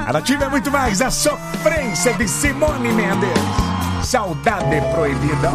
A Nativa é muito mais a sofrência de Simone Mendes. Saudade proibida.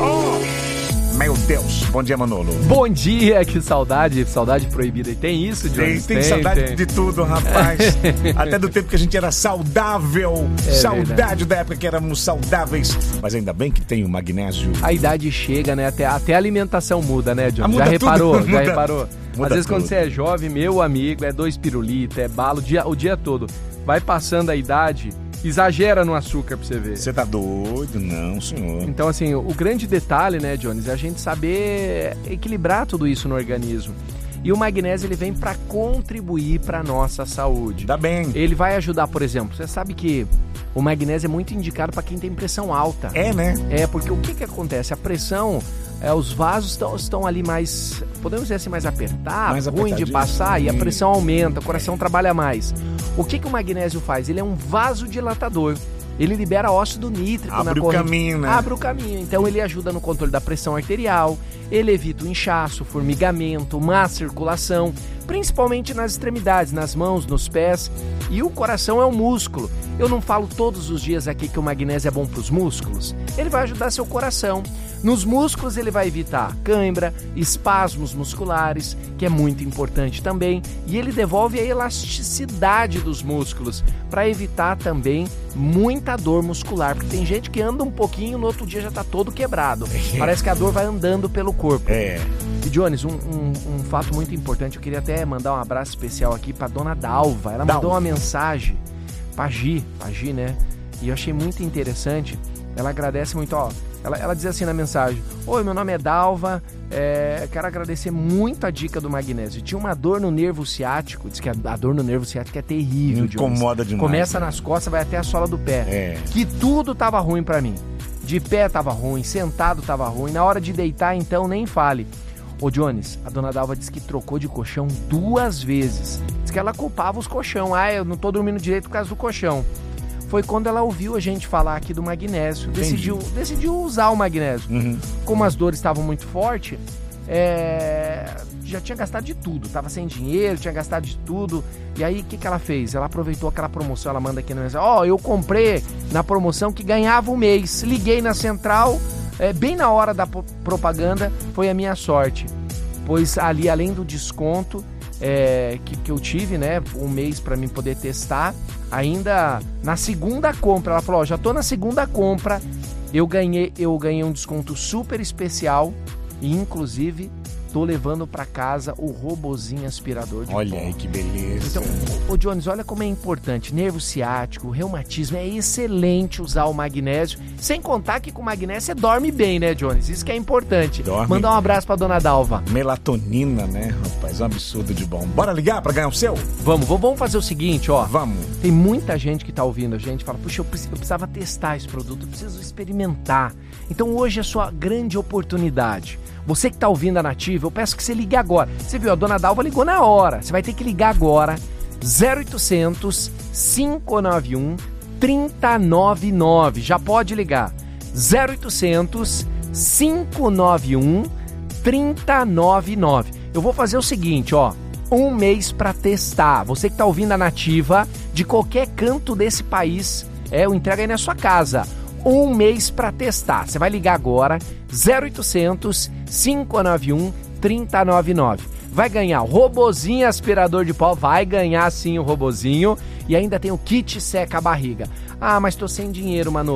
Oh, meu Deus. Bom dia, Manolo. Bom dia, que saudade proibida. E tem isso, Johnny? Tem saudade de tudo, rapaz. Até do tempo que a gente era saudável. Saudade verdade. Da época que éramos saudáveis. Mas ainda bem que tem o magnésio. A idade chega, né? Até a alimentação muda, né, Johnny? Muda Já reparou? Tudo, já muda. reparou? Muda Às vezes tudo. quando você é jovem, meu amigo, é 2 pirulitos, é bala o dia todo. Vai passando a idade, exagera no açúcar pra você ver. Você tá doido? Não, senhor. Então, assim, o grande detalhe, né, Jones, é a gente saber equilibrar tudo isso no organismo. E o magnésio, ele vem para contribuir para nossa saúde. Dá bem. Ele vai ajudar, por exemplo, você sabe que o magnésio é muito indicado para quem tem pressão alta. É, né? É, porque o que acontece? A pressão, os vasos estão ali mais, podemos dizer assim, mais apertados, ruim de passar, e a pressão aumenta, o coração trabalha mais. O que o magnésio faz? Ele é um vasodilatador. Ele libera óxido nítrico na corrente. Abre o caminho, né? Abre o caminho. Então ele ajuda no controle da pressão arterial, ele evita o inchaço, formigamento, má circulação, principalmente nas extremidades, nas mãos, nos pés. E o coração é um músculo. Eu não falo todos os dias aqui que o magnésio é bom para os músculos. Ele vai ajudar seu coração. Nos músculos ele vai evitar cãibra, espasmos musculares, que é muito importante também, e ele devolve a elasticidade dos músculos, para evitar também muita dor muscular, porque tem gente que anda um pouquinho, no outro dia já está todo quebrado. Parece que a dor vai andando pelo corpo. É. E Jones, um fato muito importante, eu queria até mandar um abraço especial aqui para dona Dalva. Ela mandou uma mensagem pra Gi, né? E eu achei muito interessante. Ela agradece muito, ó. Ela diz assim na mensagem: oi, meu nome é Dalva, quero agradecer muito a dica do magnésio. Tinha uma dor no nervo ciático, diz que a dor no nervo ciático é terrível. Incomoda demais. Começa né? nas costas, vai até a sola do pé. Que tudo tava ruim pra mim. De pé tava ruim, sentado tava ruim, na hora de deitar então nem fale. Ô Jones, a dona Dalva disse que trocou de colchão 2 vezes. Diz que ela culpava os colchão. Eu não tô dormindo direito por causa do colchão. Foi quando ela ouviu a gente falar aqui do magnésio. Decidiu usar o magnésio. Uhum. Como as dores estavam muito fortes, já tinha gastado de tudo. Tava sem dinheiro, tinha gastado de tudo. E aí, o que ela fez? Ela aproveitou aquela promoção, ela manda aqui na mensagem: eu comprei na promoção que ganhava um mês. Liguei na central, bem na hora da propaganda, foi a minha sorte. Pois ali, além do desconto que eu tive, né, um mês para mim poder testar, ainda na segunda compra, ela falou: já tô na segunda compra, eu ganhei um desconto super especial e inclusive tô levando para casa o robozinho aspirador de pó. Olha aí que beleza. Então, ô Jones, olha como é importante. Nervo ciático, reumatismo, é excelente usar o magnésio. Sem contar que com magnésio você dorme bem, né, Jones? Isso que é importante. Dorme. Mandar um abraço pra dona Dalva. Melatonina, né, rapaz? Um absurdo de bom. Bora ligar pra ganhar o seu? Vamos fazer o seguinte, ó. Vamos. Tem muita gente que tá ouvindo a gente e fala: puxa, eu precisava testar esse produto, eu preciso experimentar. Então hoje é a sua grande oportunidade. Você que tá ouvindo a Nativa, eu peço que você ligue agora. Você viu, a dona Dalva ligou na hora. Você vai ter que ligar agora. 0800 591 3099. Já pode ligar. 0800 591 3099. Eu vou fazer o seguinte, ó. Um mês para testar. Você que tá ouvindo a Nativa, de qualquer canto desse país, eu entrego aí na sua casa. Um mês para testar. Você vai ligar agora, 0800 591 3099. Vai ganhar o robozinho aspirador de pó, vai ganhar sim o robozinho, e ainda tem o kit seca a barriga. Mas tô sem dinheiro, mano.